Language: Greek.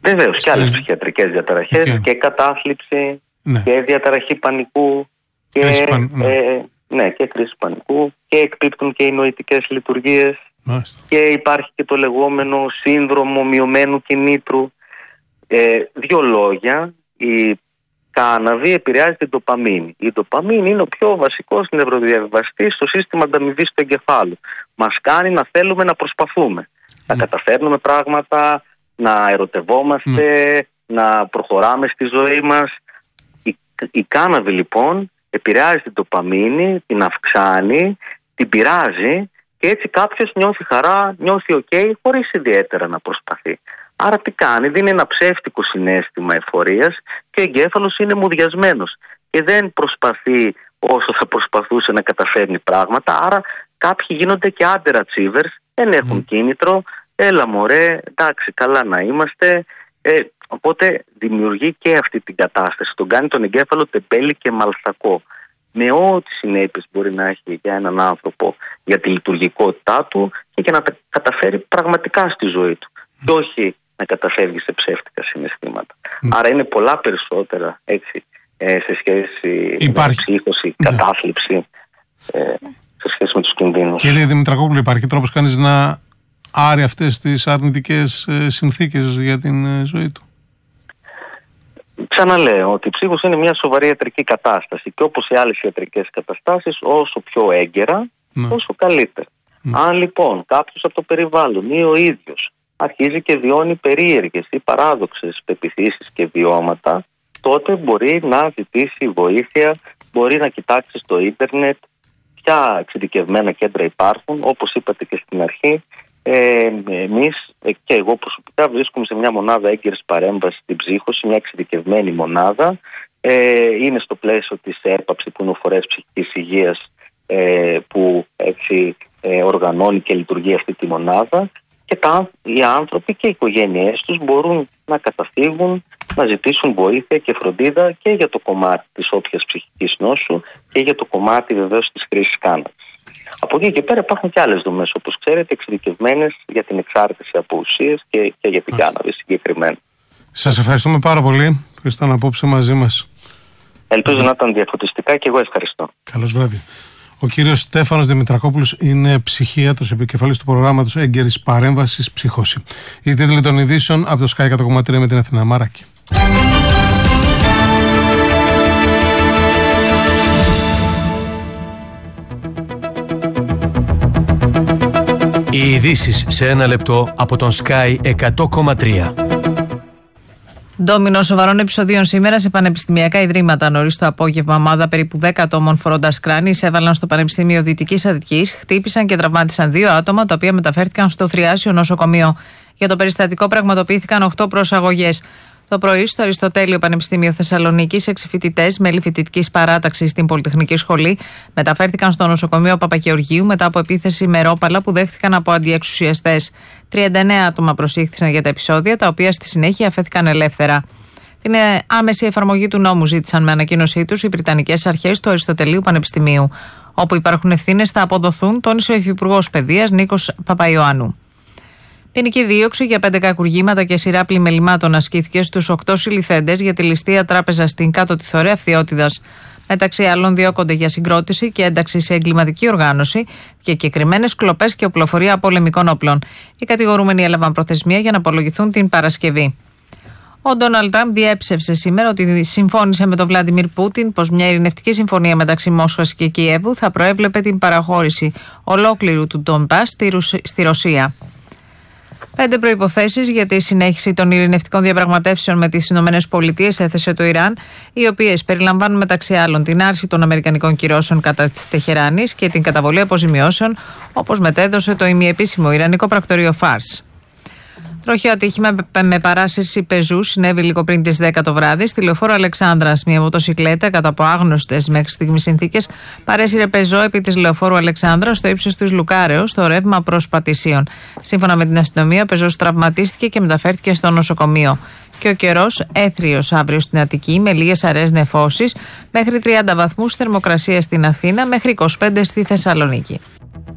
Βεβαίως, και άλλες ψυχιατρικές διαταραχές και κατάθλιψη και διαταραχή πανικού και κρίση πανικού και εκπίπτουν και οι νοητικές λειτουργίες και υπάρχει και το λεγόμενο σύνδρομο μειωμένου κινήτρου. Δύο λόγια, η κάναβη επηρεάζει την ντοπαμίνη. Η ντοπαμίνη είναι ο πιο βασικός νευροδιαβιβαστής στο σύστημα ανταμοιβής του εγκεφάλου. Μας κάνει να θέλουμε να προσπαθούμε, να καταφέρνουμε πράγματα, να ερωτευόμαστε, να προχωράμε στη ζωή μας. Η κάναβη λοιπόν επηρεάζει την ντοπαμίνη, την αυξάνει, την πειράζει και έτσι κάποιος νιώθει χαρά, νιώθει χωρίς ιδιαίτερα να προσπαθεί. Άρα τι κάνει, δίνει ένα ψεύτικο συναίσθημα εφορίας και ο εγκέφαλος είναι μουδιασμένος και δεν προσπαθεί όσο θα προσπαθούσε να καταφέρνει πράγματα. Άρα κάποιοι γίνονται και underachievers, δεν έχουν κίνητρο, έλα μωρέ, εντάξει καλά να είμαστε. Οπότε δημιουργεί και αυτή την κατάσταση, τον κάνει τον εγκέφαλο τεμπέλη και μαλθακό, με ό,τι συνέπειες μπορεί να έχει για έναν άνθρωπο, για τη λειτουργικότητά του και για να τα καταφέρει πραγματικά στη ζωή του και όχι να καταφεύγει σε ψεύτικα συναισθήματα. Άρα είναι πολλά περισσότερα έτσι, σε σχέση με ψύχωση, κατάθλιψη, σε σχέση με τους κινδύνους. Κύριε Δημητρακόπουλο, υπάρχει τρόπος κανείς να άρει αυτές τις αρνητικές συνθήκες για την ζωή του? Ξαναλέω ότι η ψύχωση είναι μια σοβαρή ιατρική κατάσταση και όπως σε άλλες ιατρικές καταστάσεις, όσο πιο έγκαιρα, όσο καλύτερα. Αν λοιπόν κάποιος από το περιβάλλον ή ο ίδιος αρχίζει και βιώνει περίεργες ή παράδοξες πεποιθήσεις και βιώματα, τότε μπορεί να ζητήσει βοήθεια, μπορεί να κοιτάξει στο ίντερνετ ποια εξειδικευμένα κέντρα υπάρχουν. Όπως είπατε και στην αρχή, εμείς και εγώ προσωπικά βρίσκομαι σε μια μονάδα έγκαιρης παρέμβασης στην ψύχωση, μια εξειδικευμένη μονάδα. Είναι στο πλαίσιο της ΕΡΠΑψη, που είναι ο φορέας ψυχικής υγείας, που έτσι οργανώνει και λειτουργεί αυτή τη μονάδα, και οι άνθρωποι και οι οικογένειές τους μπορούν να καταφύγουν, να ζητήσουν βοήθεια και φροντίδα και για το κομμάτι της όποιας ψυχικής νόσου και για το κομμάτι βεβαίως της χρήσης κάναβης. Από εκεί και πέρα υπάρχουν και άλλες δομές, όπως ξέρετε, εξειδικευμένες για την εξάρτηση από ουσίες και για την κάναβη συγκεκριμένα. Σας ευχαριστούμε πάρα πολύ που ήσασταν απόψε μαζί μας. Ελπίζω να ήταν διαφωτιστικά και εγώ ευχαριστώ. Καλώς βράδυ. Ο κύριος Στέφανος Δημητρακόπουλος είναι ψυχίατρος, επικεφαλής του προγράμματος έγκαιρης παρέμβασης ψυχώση. Οι τίτλοι των ειδήσεων από το Sky 100,3 με την Αθηνά Μαράκη. Οι ειδήσεις σε ένα λεπτό από τον Sky 100,3. Ντόμινο σοβαρών επεισοδίων σήμερα σε πανεπιστημιακά ιδρύματα. Νωρίς το απόγευμα, ομάδα περίπου 10 ατόμων φορώντας κράνη εισέβαλαν στο Πανεπιστήμιο Δυτικής Αττικής, χτύπησαν και τραυμάτισαν 2 άτομα, τα οποία μεταφέρθηκαν στο Θριάσιο νοσοκομείο. Για το περιστατικό πραγματοποιήθηκαν 8 προσαγωγές. Το πρωί, στο Αριστοτέλειο Πανεπιστήμιο Θεσσαλονίκης, 6 φοιτητές μέλη φοιτητικής παράταξης στην Πολυτεχνική Σχολή μεταφέρθηκαν στο νοσοκομείο Παπαγεωργίου μετά από επίθεση με ρόπαλα που δέχτηκαν από αντιεξουσιαστές. 39 άτομα προσήχθησαν για τα επεισόδια, τα οποία στη συνέχεια αφέθηκαν ελεύθερα. Την άμεση εφαρμογή του νόμου ζήτησαν με ανακοίνωσή τους οι Βρυτανικές Αρχές του Αριστοτελείου Πανεπιστημίου. Όπου υπάρχουν ευθύνες θα αποδοθούν, τόνισε ο Υφυπουργός Παιδείας Νίκος Παπαϊωάννου. Ποινική δίωξη για 5 κακουργήματα και σειρά πλημελημάτων ασκήθηκε στους 8 συλληφθέντες για τη ληστεία τράπεζα στην Κάτω Τιθωρέα Φθιώτιδας. Μεταξύ άλλων, διώκονται για συγκρότηση και ένταξη σε εγκληματική οργάνωση και κεκριμένες κλοπές και οπλοφορία πολεμικών όπλων. Οι κατηγορούμενοι έλαβαν προθεσμία για να απολογηθούν την Παρασκευή. Ο Ντόναλντ Τραμπ διέψευσε σήμερα ότι συμφώνησε με τον Βλάντιμιρ Πούτιν πως μια ειρηνευτική συμφωνία μεταξύ Μόσχας και Κιέβου θα προέβλεπε την παραχώρηση ολόκληρου του Ντονμπάς στη Ρωσία. 5 προϋποθέσεις για τη συνέχιση των ειρηνευτικών διαπραγματεύσεων με τις ΗΠΑ έθεσε το Ιράν, οι οποίες περιλαμβάνουν μεταξύ άλλων την άρση των αμερικανικών κυρώσεων κατά της Τεχεράνης και την καταβολή αποζημιώσεων, όπως μετέδωσε το ημιεπίσημο Ιρανικό πρακτορείο Φάρς. Τροχαίο ατύχημα με παράσυρση πεζού συνέβη λίγο πριν τις 10 το βράδυ στη λεωφόρο Αλεξάνδρας. Μια μοτοσυκλέτα κατά από άγνωστες μέχρι στιγμής συνθήκες παρέσυρε πεζό επί της λεωφόρου Αλεξάνδρας στο ύψος της Λουκάρεως, στο ρεύμα προς Πατησίων. Σύμφωνα με την αστυνομία, ο πεζός τραυματίστηκε και μεταφέρθηκε στο νοσοκομείο. Και ο καιρός έθριος αύριο στην Αττική με λίγες αραιές νεφώσεις, μέχρι 30 βαθμούς θερμοκρασία στην Αθήνα, μέχρι 25 στη Θεσσαλονίκη.